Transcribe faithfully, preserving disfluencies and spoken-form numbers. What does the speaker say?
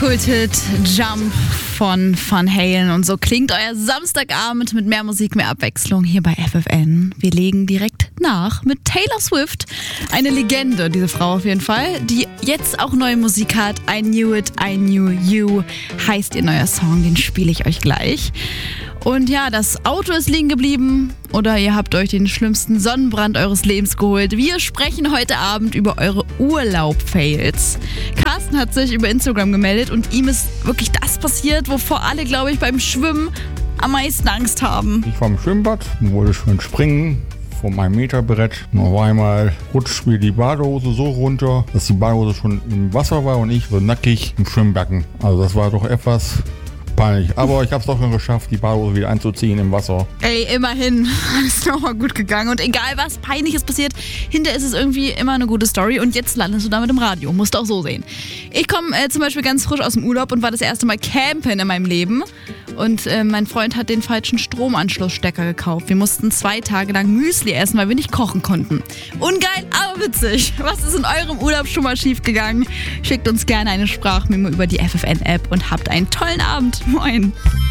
Kulthit Jump von Van Halen und so klingt euer Samstagabend mit mehr Musik, mehr Abwechslung hier bei F F N. Wir legen direkt nach mit Taylor Swift, eine Legende, diese Frau auf jeden Fall, die jetzt auch neue Musik hat. I Knew It, I Knew You heißt ihr neuer Song, den spiele ich euch gleich. Und ja, das Auto ist liegen geblieben oder ihr habt euch den schlimmsten Sonnenbrand eures Lebens geholt. Wir sprechen heute Abend über eure Urlaub-Fails. Carsten hat sich über Instagram gemeldet und ihm ist wirklich das passiert, wovor alle, glaube ich, beim Schwimmen am meisten Angst haben. Ich war im Schwimmbad und wollte schön springen vom ein Meter Brett. Und auf einmal rutscht mir die Badehose so runter, dass die Badehose schon im Wasser war und ich so nackig im Schwimmbecken. Also das war doch etwas peinlich. Aber ich habe es doch noch geschafft, die Badehose wieder einzuziehen im Wasser. Ey, immerhin. Alles nochmal gut gegangen. Und egal was Peinliches passiert, hinterher ist es irgendwie immer eine gute Story. Und jetzt landest du damit im Radio. Musst du auch so sehen. Ich komme äh, zum Beispiel ganz frisch aus dem Urlaub und war das erste Mal campen in meinem Leben. Und äh, mein Freund hat den falschen Stromanschlussstecker gekauft. Wir mussten zwei Tage lang Müsli essen, weil wir nicht kochen konnten. Ungeil, aber witzig. Was ist in eurem Urlaub schon mal schief gegangen? Schickt uns gerne eine Sprachmemo über die F F N-App und habt einen tollen Abend. Moin.